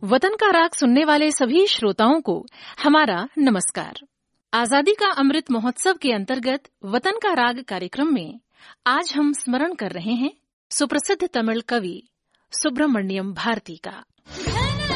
वतन का राग सुनने वाले सभी श्रोताओं को हमारा नमस्कार। आजादी का अमृत महोत्सव के अंतर्गत वतन का राग कार्यक्रम में आज हम स्मरण कर रहे हैं सुप्रसिद्ध तमिल कवि सुब्रमण्यम भारती का।